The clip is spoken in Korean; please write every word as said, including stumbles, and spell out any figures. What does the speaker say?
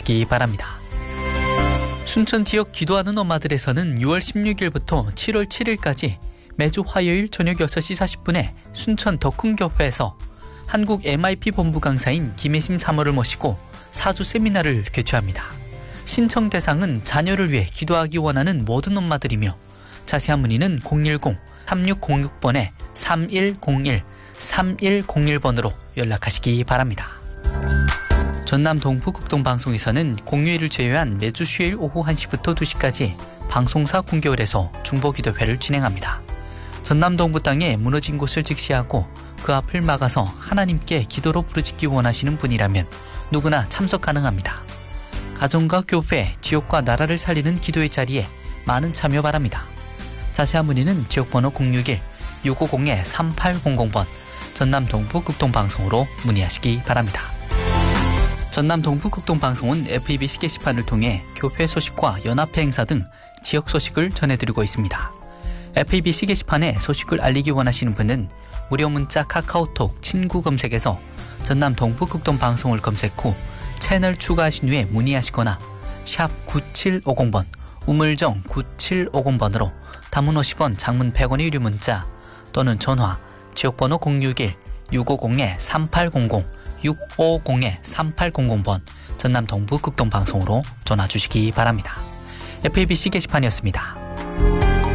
주시기 바랍니다. 춘천 지역 기도하는 엄마들에서는 유월 십육일부터 칠월 칠일까지 매주 화요일 저녁 여섯 시 사십 분에 순천 덕흥교회에서 한국 엠아이피 본부 강사인 김혜심 사모를 모시고 사주 세미나를 개최합니다. 신청 대상은 자녀를 위해 기도하기 원하는 모든 엄마들이며 자세한 문의는 공일공 삼육공육 번에 삼일공일 삼일공일 번으로 연락하시기 바랍니다. 전남 동부극동방송에서는 공휴일을 제외한 매주 수요일 오후 한 시부터 두 시까지 방송사 공개월에서 중보기도회를 진행합니다. 전남 동부 땅에 무너진 곳을 직시하고 그 앞을 막아서 하나님께 기도로 부르짖기 원하시는 분이라면 누구나 참석 가능합니다. 가정과 교회, 지역과 나라를 살리는 기도의 자리에 많은 참여 바랍니다. 자세한 문의는 지역번호 공육일 육오공 삼팔공공 번 전남 동부극동방송으로 문의하시기 바랍니다. 전남 동부극동방송은 에프이비씨 게시판을 통해 교회 소식과 연합회 행사 등 지역 소식을 전해드리고 있습니다. 에프이비씨 게시판에 소식을 알리기 원하시는 분은 무료 문자 카카오톡 친구 검색에서 전남 동부극동방송을 검색 후 채널 추가하신 후에 문의하시거나 샵 구칠오공 번 우물정 구칠오공 번으로 단문 오십 원, 장문 백 원의 유료 문자 또는 전화 지역번호 공육일 육오공 삼팔공공 육오공 삼팔공공 번 전남 동부극동방송으로 전화 주시기 바랍니다. 에프이비씨 게시판이었습니다.